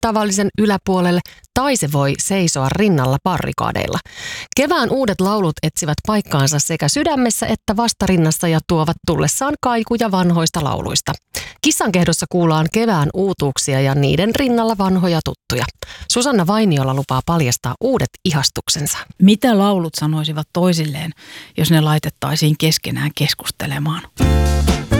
tavallisen yläpuolelle tai se voi seisoa rinnalla barrikaadeilla. Kevään uudet laulut etsivät paikkaansa sekä sydämessä että vastarinnassa ja tuovat tullessaan kaikuja vanhoista lauluista. Kissankehdossa kuullaan kevään uutuuksia ja niiden rinnalla vanhoja tuttuja. Susanna Vainiola lupaa paljastaa uudet ihastuksensa. Mitä laulut sanoisivat toisilleen, jos ne laitettaisiin keskenään keskustelemaan?